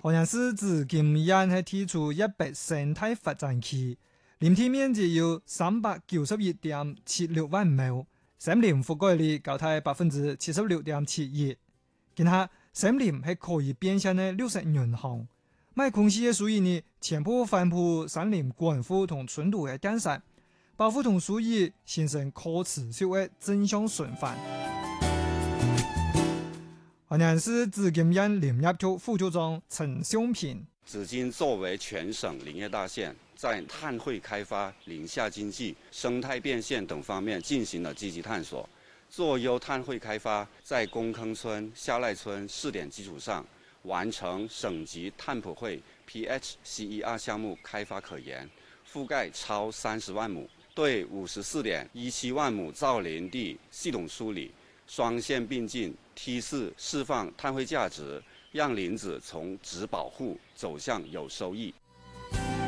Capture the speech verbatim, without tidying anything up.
河陽市自今年係提出一百生態發展區，林地面積有三百九十一點七六萬畝，森林覆蓋率高達百分之七十六點七一。今下森林係可以變現嘅綠色銀行，賣空氣嘅屬於呢，全部反哺森林管護同純度嘅減少，保護同屬於形成可持續嘅正向循環。河陽市紫金園林業局副局長陳雄平： 紫金作為全省林業大縣，在碳匯開發、林下經濟、生態變現等方面進行了積極探索。做優碳匯開發，在公坑村、下賴村試點基礎上，完成省級碳普惠 P H C E R 項目開發可研，覆蓋超三十萬畝，對五十四點一七萬畝造林地系統梳理，雙線並進，梯次釋放碳匯價值，讓林子從只保護走向有收益。